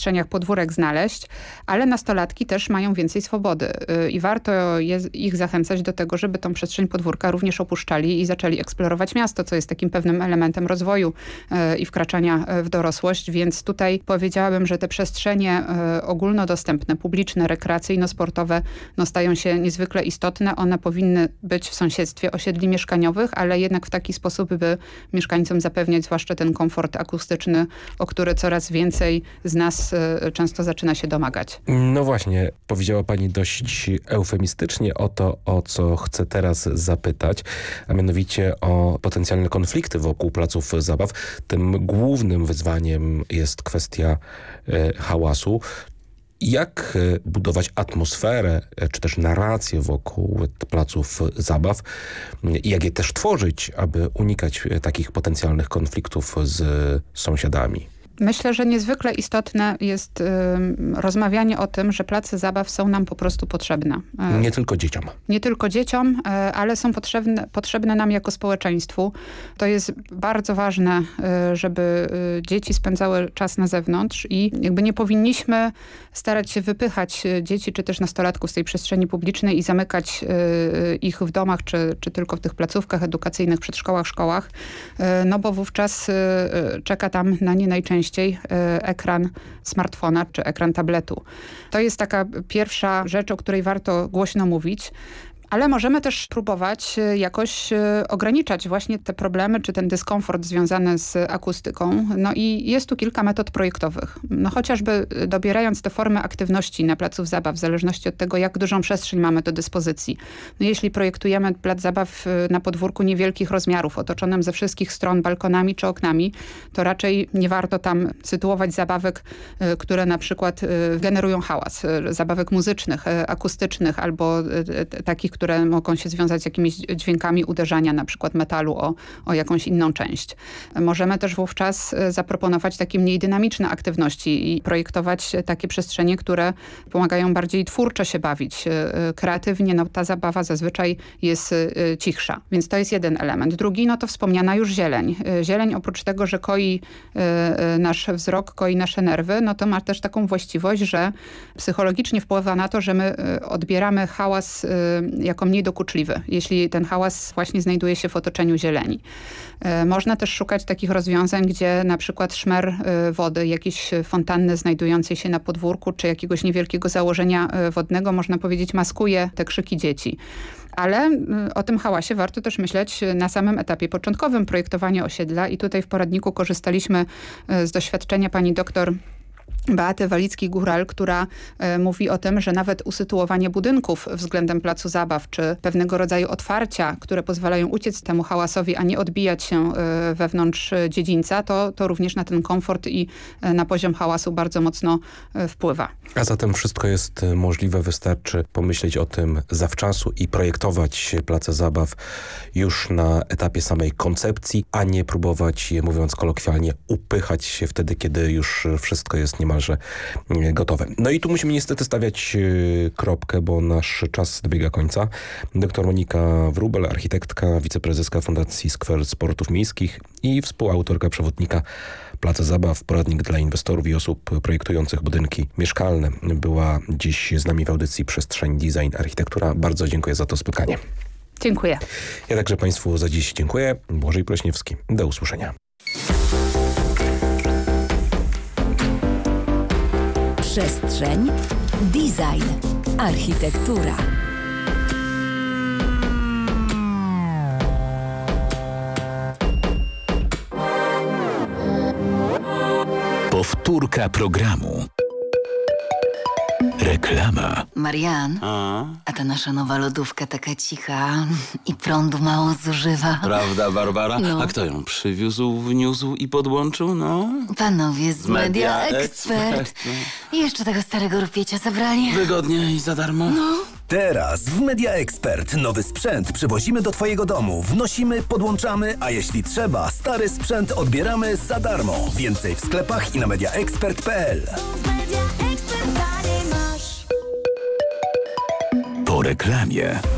przestrzeniach podwórek znaleźć, ale nastolatki też mają więcej swobody i warto ich zachęcać do tego, żeby tą przestrzeń podwórka również opuszczali i zaczęli eksplorować miasto, co jest takim pewnym elementem rozwoju i wkraczania w dorosłość, więc tutaj powiedziałabym, że te przestrzenie ogólnodostępne, publiczne, rekreacyjno-sportowe stają się niezwykle istotne. One powinny być w sąsiedztwie osiedli mieszkaniowych, ale jednak w taki sposób, by mieszkańcom zapewniać zwłaszcza ten komfort akustyczny, o który coraz więcej z nas często zaczyna się domagać. No właśnie, powiedziała pani dość eufemistycznie o to, o co chcę teraz zapytać, a mianowicie o potencjalne konflikty wokół placów zabaw. Tym głównym wyzwaniem jest kwestia hałasu. Jak budować atmosferę, czy też narrację wokół placów zabaw i jak je też tworzyć, aby unikać takich potencjalnych konfliktów z sąsiadami? Myślę, że niezwykle istotne jest rozmawianie o tym, że place zabaw są nam po prostu potrzebne. Nie tylko dzieciom. Nie tylko dzieciom, ale są potrzebne nam jako społeczeństwu. To jest bardzo ważne, żeby dzieci spędzały czas na zewnątrz i jakby nie powinniśmy starać się wypychać dzieci czy też nastolatków z tej przestrzeni publicznej i zamykać ich w domach czy tylko w tych placówkach edukacyjnych, przedszkołach, szkołach, no bo wówczas czeka tam na nie najczęściej ekran smartfona czy ekran tabletu. To jest taka pierwsza rzecz, o której warto głośno mówić. Ale możemy też próbować jakoś ograniczać właśnie te problemy, czy ten dyskomfort związany z akustyką. No i jest tu kilka metod projektowych. No chociażby dobierając te formy aktywności na placów zabaw, w zależności od tego, jak dużą przestrzeń mamy do dyspozycji. No jeśli projektujemy plac zabaw na podwórku niewielkich rozmiarów, otoczonym ze wszystkich stron balkonami czy oknami, to raczej nie warto tam sytuować zabawek, które na przykład generują hałas. Zabawek muzycznych, akustycznych albo takich, które mogą się związać z jakimiś dźwiękami uderzania, na przykład metalu o jakąś inną część. Możemy też wówczas zaproponować takie mniej dynamiczne aktywności i projektować takie przestrzenie, które pomagają bardziej twórczo się bawić. Kreatywnie ta zabawa zazwyczaj jest cichsza. Więc to jest jeden element. Drugi, no to wspomniana już zieleń. Zieleń oprócz tego, że koi nasz wzrok, koi nasze nerwy, no to ma też taką właściwość, że psychologicznie wpływa na to, że my odbieramy hałas jako mniej dokuczliwy, jeśli ten hałas właśnie znajduje się w otoczeniu zieleni. Można też szukać takich rozwiązań, gdzie na przykład szmer wody, jakiejś fontanny znajdującej się na podwórku, czy jakiegoś niewielkiego założenia wodnego, można powiedzieć, maskuje te krzyki dzieci. Ale o tym hałasie warto też myśleć na samym etapie początkowym projektowania osiedla i tutaj w poradniku korzystaliśmy z doświadczenia pani doktor Beaty Walicki-Góral, która mówi o tym, że nawet usytuowanie budynków względem placu zabaw, czy pewnego rodzaju otwarcia, które pozwalają uciec temu hałasowi, a nie odbijać się wewnątrz dziedzińca, to również na ten komfort i na poziom hałasu bardzo mocno wpływa. A zatem wszystko jest możliwe, wystarczy pomyśleć o tym zawczasu i projektować place zabaw już na etapie samej koncepcji, a nie próbować, mówiąc kolokwialnie, upychać się wtedy, kiedy już wszystko jest niemalże gotowe. No i tu musimy niestety stawiać kropkę, bo nasz czas dobiega końca. Doktor Monika Wróbel, architektka, wiceprezeska Fundacji Skwer Sportów Miejskich i współautorka przewodnika Place Zabaw, poradnik dla inwestorów i osób projektujących budynki mieszkalne, była dziś z nami w audycji Przestrzeń, Design, Architektura. Bardzo dziękuję za to spotkanie. Dziękuję. Ja także Państwu za dziś dziękuję. Błażej Pleśniewski. Do usłyszenia. Przestrzeń, design, architektura. Powtórka programu. Reklama. Marian, a ta nasza nowa lodówka taka cicha i prądu mało zużywa. Prawda, Barbara? No. A kto ją przywiózł, wniósł i podłączył? No. Panowie z Media Expert. I jeszcze tego starego rupiecia zabrali. Wygodnie i za darmo. No. Teraz w Media Expert nowy sprzęt przywozimy do Twojego domu. Wnosimy, podłączamy, a jeśli trzeba, stary sprzęt odbieramy za darmo. Więcej w sklepach i na mediaexpert.pl. Po reklamie.